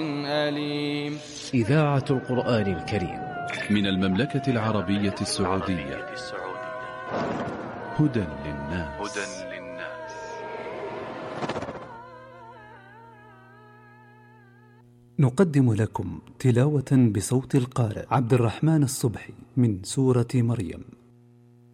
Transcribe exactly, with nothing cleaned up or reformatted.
أليم. إذاعة القرآن الكريم من المملكة العربية السعودية. هدى للناس. نقدم لكم تلاوة بصوت القارئ عبد الرحمن الصبحي من سورة مريم.